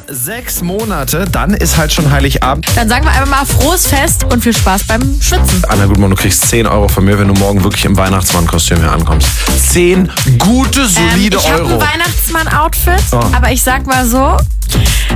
6 Monate, dann ist halt schon Heiligabend. Dann sagen wir einfach mal frohes Fest und viel Spaß beim Schwitzen. Anna Gutmann, du kriegst 10 Euro von mir, wenn du morgen wirklich im Weihnachtsmann-Kostüm hier ankommst. 10 gute, solide Ich habe Euro. ein Weihnachtsmann-Outfit, Oh. aber ich sag mal so,